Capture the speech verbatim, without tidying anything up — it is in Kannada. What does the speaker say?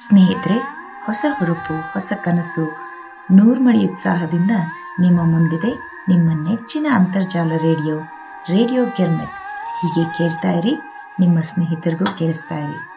ಸ್ನೇಹಿತರೆ, ಹೊಸ ಹುರುಪು, ಹೊಸ ಕನಸು, ನೂರ್ಮಡಿ ಉತ್ಸಾಹದಿಂದ ನಿಮ್ಮ ಮುಂದಿದೆ ನಿಮ್ಮ ನೆಚ್ಚಿನ ಅಂತರ್ಜಾಲ ರೇಡಿಯೋ ರೇಡಿಯೋ ಗಿರ್ಮಿಟ್. ಹೀಗೆ ಕೇಳ್ತಾ ಇರಿ, ನಿಮ್ಮ ಸ್ನೇಹಿತರಿಗೂ ಕೇಳಿಸ್ತಾ ಇರಿ.